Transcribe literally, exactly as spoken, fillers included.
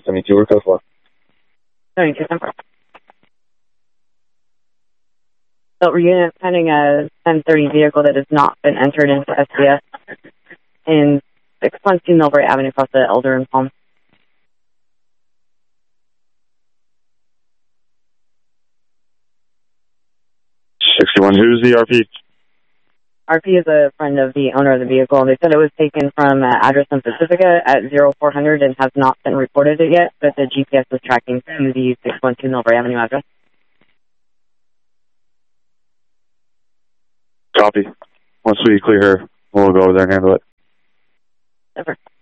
seventy-two or code four. seventy-two, ten four. Silver unit pending a ten thirty vehicle that has not been entered into S B S in six one two Millbrae Avenue across the Elder and Palm. sixty-one, who's the R P? R P is a friend of the owner of the vehicle. They said it was taken from uh, address in Pacifica at zero four hundred and has not been reported it yet, but the G P S is tracking to the six one two Millbrae Avenue address. Copy. Once we clear her, we'll go over there and handle it. Over.